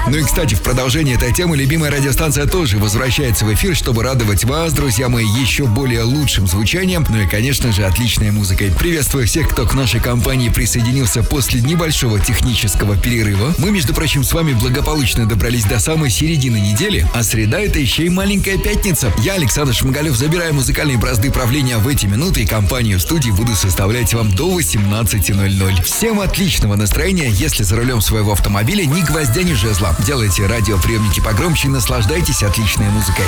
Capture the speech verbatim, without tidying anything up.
Ну и, кстати, в продолжение этой темы любимая радиостанция тоже возвращается в эфир, чтобы радовать вас, друзья мои, еще более лучшим звучанием, ну и, конечно же, отличной музыкой. Приветствую всех, кто к нашей компании присоединился после небольшого технического перерыва. Мы, между прочим, с вами благополучно добрались до самой середины недели, а среда — это еще и маленькая пятница. Я, Александр Шмагалев, забираю музыкальные бразды правления в эти минуты, и компанию в студии буду составлять вам до восемнадцати ноль-ноль. Всем отличного настроения, если за рулем своего автомобиля ни гвоздя, ни жезла. Делайте радиоприемники погромче и наслаждайтесь отличной музыкой.